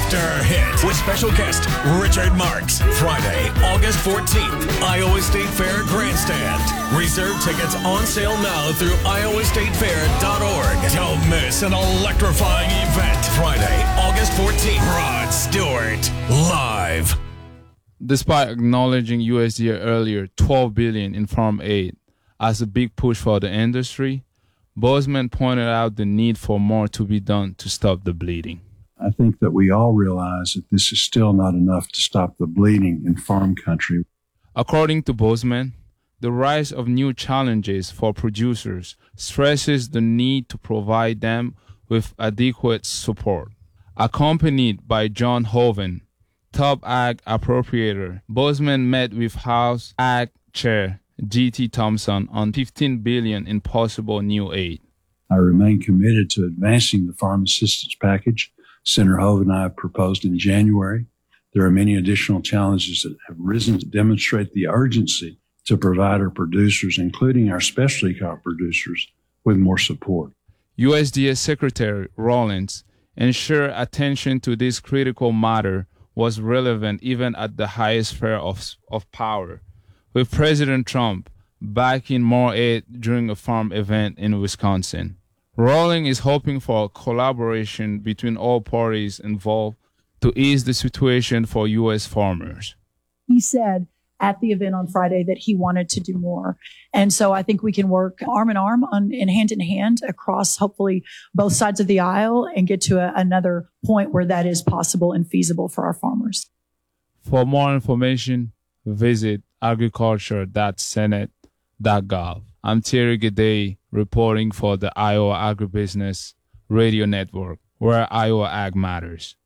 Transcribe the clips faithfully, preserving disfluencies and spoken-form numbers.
after hit with special guest Richard Marks. Friday, August fourteenth, Iowa State Fair Grandstand. Reserve tickets on sale now through iowa state fair dot org. Don't miss an electrifying event. Friday, August fourteenth, Rod Stewart, live. Despite acknowledging U S D A earlier twelve billion dollars in farm aid as a big push for the industry, Boozman pointed out the need for more to be done to stop the bleeding. I think that we all realize that this is still not enough to stop the bleeding in farm country. According to Boozman, the rise of new challenges for producers stresses the need to provide them with adequate support. Accompanied by John Hoven, top ag appropriator, Boozman met with House Ag Chair G T Thompson on fifteen billion dollars in possible new aid. I remain committed to advancing the farm assistance package Senator Hoven and I proposed in January. There are many additional challenges that have risen to demonstrate the urgency to provide our producers, including our specialty crop producers, with more support. U S D A Secretary Rawlins ensured attention to this critical matter was relevant even at the highest sphere of, of power, with President Trump backing more aid during a farm event in Wisconsin. Rawlings is hoping for collaboration between all parties involved to ease the situation for U S farmers. He said at the event on Friday that he wanted to do more. And so I think we can work arm in arm on, and hand in hand across hopefully both sides of the aisle and get to a, another point where that is possible and feasible for our farmers. For more information, visit agriculture dot senate dot gov. I'm Thierry Gaudet reporting for the Iowa Agribusiness Radio Network, where Iowa Ag matters.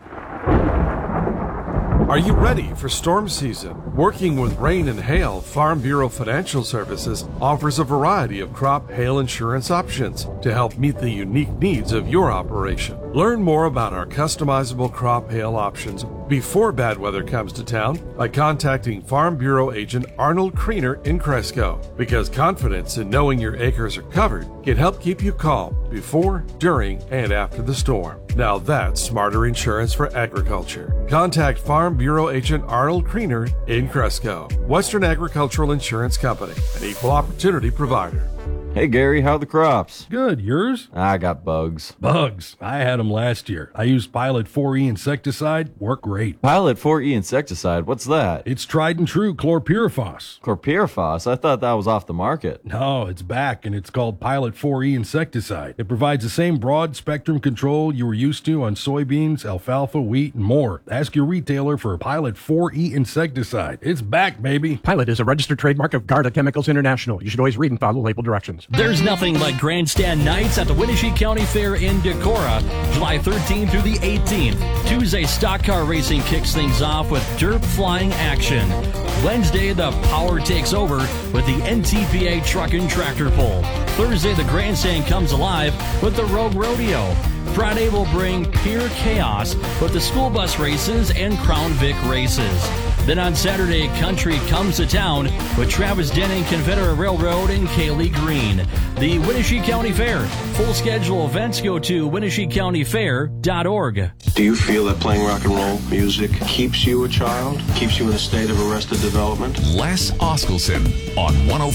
Are you ready for storm season? Working with rain and hail, Farm Bureau Financial Services offers a variety of crop hail insurance options to help meet the unique needs of your operation. Learn more about our customizable crop hail options before bad weather comes to town by contacting Farm Bureau agent Arnold Kriener in Cresco, because confidence in knowing your acres are covered can help keep you calm before, during, and after the storm. Now that's smarter insurance for agriculture. Contact Farm Bureau agent Arnold Kriener in Cresco. Western Agricultural Insurance Company, an equal opportunity provider. Hey Gary, how are the crops? Good, yours? I got bugs. Bugs? I had them last year. I used Pilot four E insecticide. Worked great. Pilot four E insecticide? What's that? It's tried and true chlorpyrifos. Chlorpyrifos? I thought that was off the market. No, it's back, and it's called Pilot four E insecticide. It provides the same broad spectrum control you were used to on soybeans, alfalfa, wheat, and more. Ask your retailer for Pilot four E insecticide. It's back, baby. Pilot is a registered trademark of Garda Chemicals International. You should always read and follow label directions. There's nothing like Grandstand Nights at the Winnebago County Fair in Decorah, July thirteenth through the eighteenth. Tuesday, stock car racing kicks things off with dirt flying action. Wednesday, the power takes over with the N T P A truck and tractor pull. Thursday, the grandstand comes alive with the Rogue Rodeo. Friday will bring pure chaos with the school bus races and Crown Vic races. Then on Saturday, country comes to town with Travis Denning, Confederate Railroad, and Kaylee Green. The Winnebago County Fair. Full schedule events go to winnebago county fair dot org. Do you feel that playing rock and roll music keeps you a child? Keeps you in a state of arrested development? Les Oskelson on one oh